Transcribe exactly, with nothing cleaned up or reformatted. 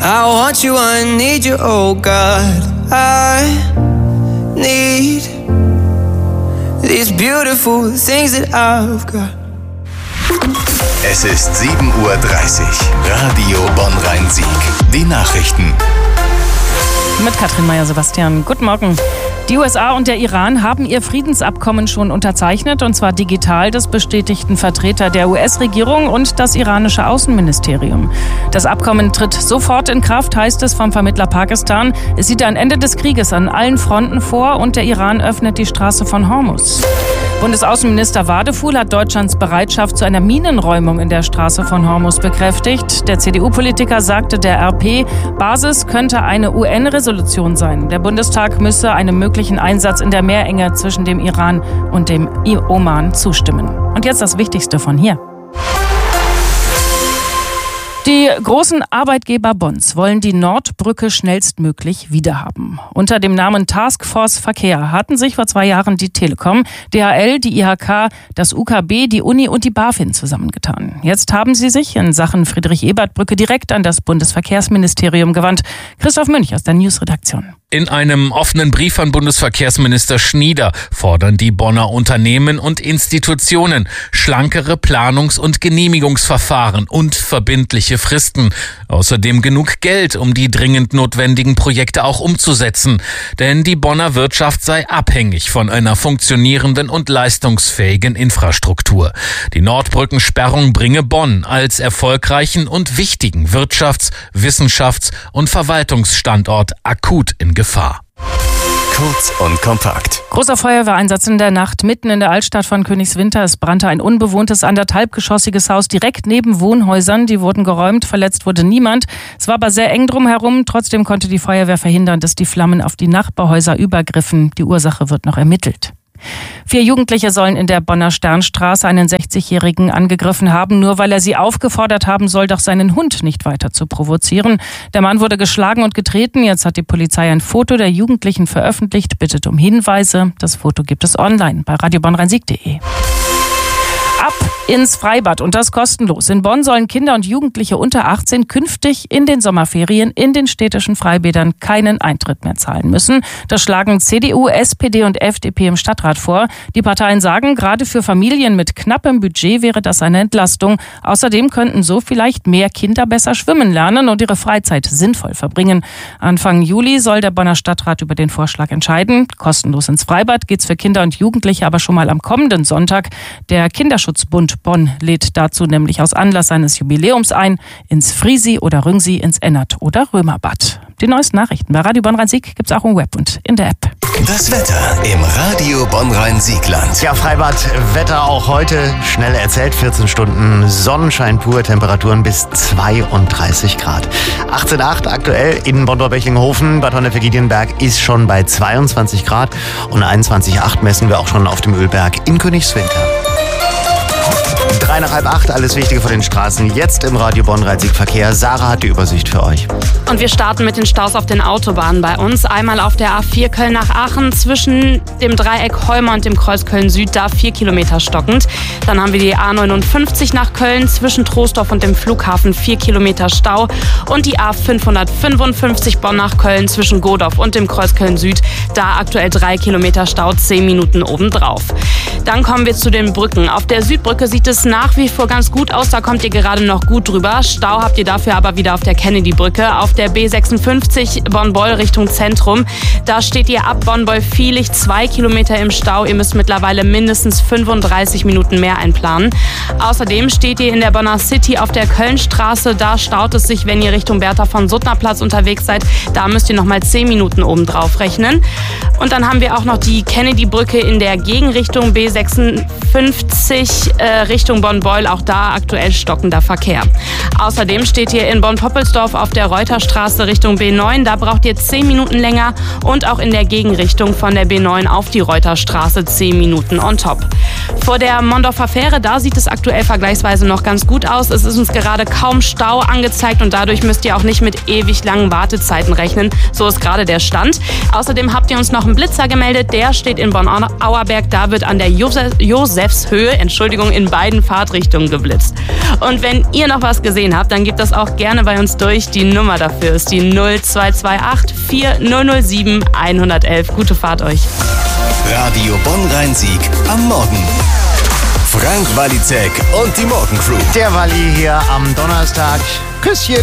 I want you, I need you, oh God. I need these beautiful things that I've got. Es ist sieben Uhr dreißig. Radio Bonn-Rhein-Sieg. Die Nachrichten. Mit Katrin Meyer-Sebastian. Guten Morgen. Die U S A und der Iran haben ihr Friedensabkommen schon unterzeichnet, und zwar digital. Das bestätigten Vertreter der U S-Regierung und das iranische Außenministerium. Das Abkommen tritt sofort in Kraft, heißt es vom Vermittler Pakistan. Es sieht ein Ende des Krieges an allen Fronten vor und der Iran öffnet die Straße von Hormuz. Bundesaußenminister Wadefuhl hat Deutschlands Bereitschaft zu einer Minenräumung in der Straße von Hormuz bekräftigt. Der C D U-Politiker sagte der R P, Basis könnte eine U N-Resolution sein. Der Bundestag müsse einem möglichen Einsatz in der Meerenge zwischen dem Iran und dem Oman zustimmen. Und jetzt das Wichtigste von hier. Die großen Arbeitgeber Bonns wollen die Nordbrücke schnellstmöglich wiederhaben. Unter dem Namen Taskforce Verkehr hatten sich vor zwei Jahren die Telekom, D H L, die I H K, das U K B, die Uni und die BaFin zusammengetan. Jetzt haben sie sich in Sachen Friedrich-Ebert-Brücke direkt an das Bundesverkehrsministerium gewandt. Christoph Münch aus der News-Redaktion. In einem offenen Brief an Bundesverkehrsminister Schnieder fordern die Bonner Unternehmen und Institutionen schlankere Planungs- und Genehmigungsverfahren und verbindliche Fristen. Außerdem genug Geld, um die dringend notwendigen Projekte auch umzusetzen. Denn die Bonner Wirtschaft sei abhängig von einer funktionierenden und leistungsfähigen Infrastruktur. Die Nordbrückensperrung bringe Bonn als erfolgreichen und wichtigen Wirtschafts-, Wissenschafts- und Verwaltungsstandort akut in Gefahr. Kurz und kompakt. Großer Feuerwehreinsatz in der Nacht mitten in der Altstadt von Königswinter. Es brannte ein unbewohntes anderthalbgeschossiges Haus direkt neben Wohnhäusern. Die wurden geräumt, verletzt wurde niemand. Es war aber sehr eng drumherum. Trotzdem konnte die Feuerwehr verhindern, dass die Flammen auf die Nachbarhäuser übergriffen. Die Ursache wird noch ermittelt. Vier Jugendliche sollen in der Bonner Sternstraße einen sechzigjährigen angegriffen haben, nur weil er sie aufgefordert haben soll, doch seinen Hund nicht weiter zu provozieren. Der Mann wurde geschlagen und getreten. Jetzt hat die Polizei ein Foto der Jugendlichen veröffentlicht, bittet um Hinweise. Das Foto gibt es online bei radio bonn rhein sieg punkt de. Ab ins Freibad, und das kostenlos. In Bonn sollen Kinder und Jugendliche unter achtzehn künftig in den Sommerferien in den städtischen Freibädern keinen Eintritt mehr zahlen müssen. Das schlagen C D U, S P D und F D P im Stadtrat vor. Die Parteien sagen, gerade für Familien mit knappem Budget wäre das eine Entlastung. Außerdem könnten so vielleicht mehr Kinder besser schwimmen lernen und ihre Freizeit sinnvoll verbringen. Anfang Juli soll der Bonner Stadtrat über den Vorschlag entscheiden. Kostenlos ins Freibad geht's für Kinder und Jugendliche aber schon mal am kommenden Sonntag. Der Kinderschutzbund Bonn lädt dazu nämlich aus Anlass seines Jubiläums ein, ins Friesi oder Rüngsi, ins Ennert oder Römerbad. Die neuesten Nachrichten bei Radio Bonn-Rhein-Sieg gibt's auch im Web und in der App. Das Wetter im Radio Bonn-Rhein-Siegland. Ja, Freibad-Wetter auch heute. Schnell erzählt, vierzehn Stunden Sonnenschein pur, Temperaturen bis zweiunddreißig Grad. achtzehn Komma acht aktuell in Bonn-Beckinghofen. Bad Honnef-Giedienberg ist schon bei zweiundzwanzig Grad und einundzwanzig Komma acht messen wir auch schon auf dem Ölberg in Königswinter. Drei nach halb acht, alles Wichtige von den Straßen. Jetzt im Radio Bonn-Rhein-Sieg Verkehr. Sarah hat die Übersicht für euch. Und wir starten mit den Staus auf den Autobahnen bei uns. Einmal auf der A vier Köln nach Aachen zwischen dem Dreieck Holmer und dem Kreuz Köln-Süd, da vier Kilometer stockend. Dann haben wir die A neunundfünfzig nach Köln zwischen Troisdorf und dem Flughafen, vier Kilometer Stau. Und die A fünfhundertfünfundfünfzig Bonn nach Köln zwischen Godorf und dem Kreuz Köln-Süd, da aktuell drei Kilometer Stau, zehn Minuten obendrauf. Dann kommen wir zu den Brücken. Auf der Südbrücke sieht es nach wie vor ganz gut aus, da kommt ihr gerade noch gut drüber. Stau habt ihr dafür aber wieder auf der Kennedy-Brücke. Auf der B sechsundfünfzig Bonn-Beul Richtung Zentrum, da steht ihr ab Bonn-Beul-Viehlich zwei Kilometer im Stau. Ihr müsst mittlerweile mindestens fünfunddreißig Minuten mehr einplanen. Außerdem steht ihr in der Bonner City auf der Kölnstraße. Da staut es sich, wenn ihr Richtung Bertha von Suttner Platz unterwegs seid. Da müsst ihr noch mal zehn Minuten obendrauf rechnen. Und dann haben wir auch noch die Kennedy-Brücke in der Gegenrichtung B sechsundfünfzig äh, Richtung Bonn-Beul. Auch da aktuell stockender Verkehr. Außerdem steht ihr in Bonn-Poppelsdorf auf der Reuterstraße Richtung B neun. Da braucht ihr zehn Minuten länger. Und auch in der Gegenrichtung von der B neun auf die Reuterstraße zehn Minuten on top. Vor der Mondorfer Fähre, da sieht es aktuell vergleichsweise noch ganz gut aus. Es ist uns gerade kaum Stau angezeigt und dadurch müsst ihr auch nicht mit ewig langen Wartezeiten rechnen. So ist gerade der Stand. Außerdem habt ihr uns noch einen Blitzer gemeldet. Der steht in Bonn-Auerberg. Da wird an der Josef Josefshöhe, Entschuldigung, in beiden Fahrtrichtungen geblitzt. Und wenn ihr noch was gesehen habt, dann gebt das auch gerne bei uns durch. Die Nummer dafür ist die null zwei zwei acht vier null null sieben eins eins eins. Gute Fahrt euch. Radio Bonn-Rhein-Sieg am Morgen. Frank Walizek und die Morgencrew. Der Walli hier am Donnerstag. Küsschen.